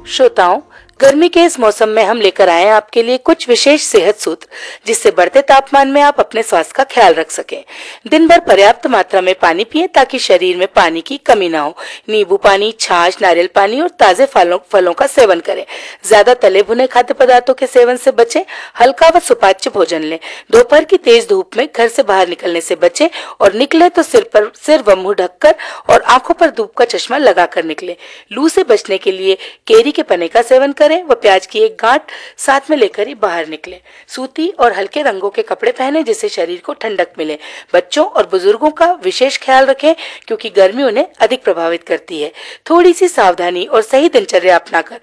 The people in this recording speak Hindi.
श्रोताओं, गर्मी के इस मौसम में हम लेकर आए हैं आपके लिए कुछ विशेष सेहत सूत्र, जिससे बढ़ते तापमान में आप अपने स्वास्थ्य का ख्याल रख सकें। दिन भर पर्याप्त मात्रा में पानी पिएं ताकि शरीर में पानी की कमी ना हो। नींबू पानी, छाछ, नारियल पानी और ताजे फलों का सेवन करें। ज्यादा तले भुने खाद्य पदार्थों के सेवन से बचें। हल्का व सुपाच्य भोजन लें। दोपहर की तेज धूप में घर से बाहर निकलने से बचें और निकले तो सिर व मुंह ढककर और आंखों पर धूप का चश्मा लगाकर निकलें। लू से बचने के लिए केरी के पन्ने का सेवन करें व प्याज की एक गांठ साथ में लेकर ही बाहर निकलें। सूती और हल्के रंगों के कपड़े पहने जिससे शरीर को ठंडक मिले। बच्चों और बुजुर्गों का विशेष ख्याल रखें क्योंकि गर्मी उन्हें अधिक प्रभावित करती है। थोड़ी सी सावधानी और सही दिनचर्या अपनाकर